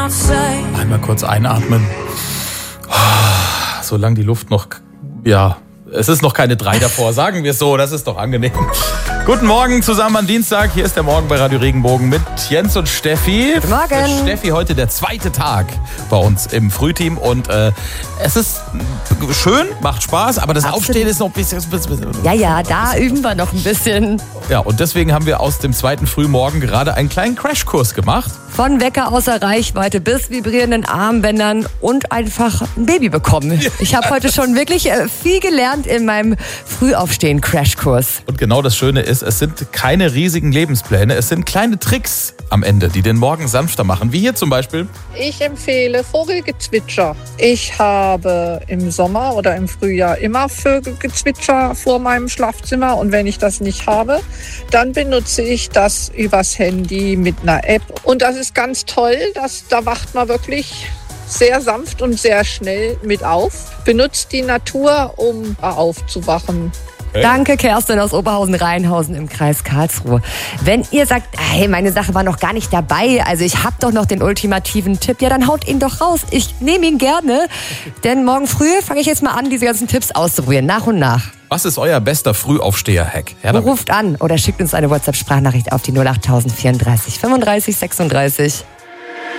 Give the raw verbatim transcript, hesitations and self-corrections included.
Einmal kurz einatmen. Solange die Luft noch, ja, es ist noch keine drei davor, sagen wir es so, das ist doch angenehm. Guten Morgen zusammen am Dienstag, hier ist der Morgen bei Radio Regenbogen mit Jens und Steffi. Guten Morgen. Für Steffi heute der zweite Tag bei uns im Frühteam und äh, es ist schön, macht Spaß, aber das Absolut. Aufstehen ist noch ein bisschen... Ja, ja, da üben wir noch ein bisschen. Ja, und deswegen haben wir aus dem zweiten Frühmorgen gerade einen kleinen Crashkurs gemacht. Von Wecker außer Reichweite bis vibrierenden Armbändern und einfach ein Baby bekommen. Ich habe heute schon wirklich äh, viel gelernt in meinem Frühaufstehen-Crashkurs. Und genau das Schöne ist, es sind keine riesigen Lebenspläne, es sind kleine Tricks am Ende, die den Morgen sanfter machen. Wie hier zum Beispiel. Ich empfehle Vogelgezwitscher. Ich habe im Sommer oder im Frühjahr immer Vögelgezwitscher vor meinem Schlafzimmer. Und wenn ich das nicht habe, dann benutze ich das übers Handy mit einer App. Und das ist ganz toll, dass, da wacht man wirklich sehr sanft und sehr schnell mit auf. Benutzt die Natur, um aufzuwachen. Okay. Danke, Kerstin aus Oberhausen-Rheinhausen im Kreis Karlsruhe. Wenn ihr sagt, hey, meine Sache war noch gar nicht dabei, also ich habe doch noch den ultimativen Tipp, ja, dann haut ihn doch raus. Ich nehme ihn gerne, denn morgen früh fange ich jetzt mal an, diese ganzen Tipps auszuprobieren, nach und nach. Was ist euer bester Frühaufsteher-Hack? Ruft an oder schickt uns eine WhatsApp-Sprachnachricht auf die null acht vierunddreißig fünfunddreißig sechsunddreißig.